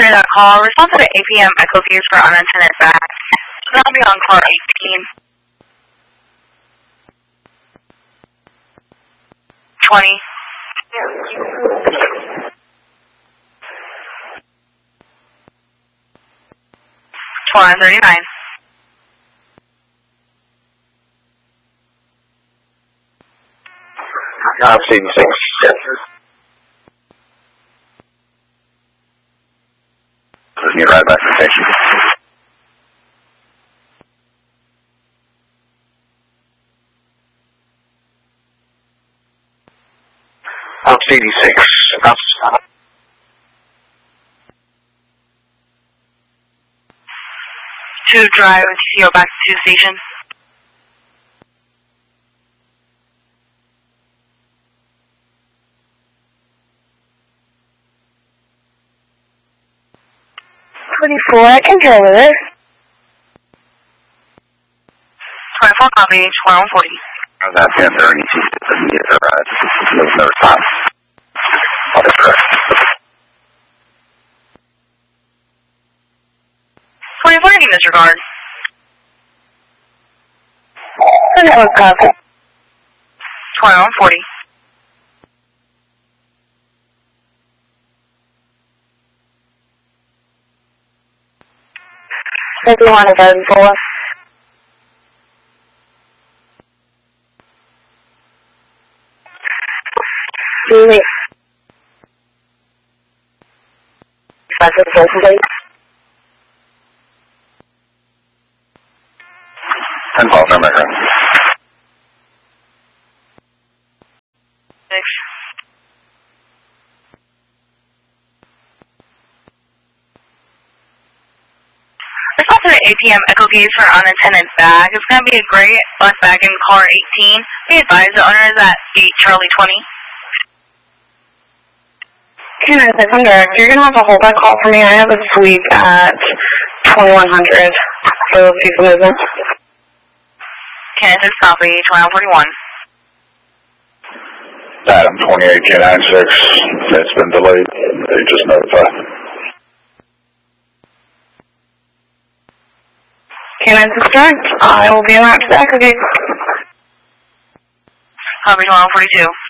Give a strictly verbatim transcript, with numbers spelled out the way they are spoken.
for that call. Response to the A P M echo views for unattended back. That'll be on car eighteen. twenty. twenty thirty-nine. I'm seeing six. Just need right back to the station. I'm C D six. To drive C O back to station. twenty-four, I can drive with it. twenty-four copy, twenty-one forty. That's the answer. Any seat doesn't get the ride. There's no response. I'll be correct. twenty-four, any disregard. twenty-one copy. twenty-one forty. fifty-one is open for. Unit. That's a full complete. ten calls are maker. Six. Response to the A P M echo gauge for unattended bag. It's going to be a gray bus bag in car eighteen. Be advised, the owner is at eight Charlie twenty. Can I say something direct? You're going to have to hold that call for me. I have a sweep at twenty-one hundred for people movement. Kansas copy, twenty-one forty-one. Adam twenty-eight K ninety-six. It's been delayed. They just notified. Can I distract? I will be around to the aggregate. Copy, twenty-one forty-two.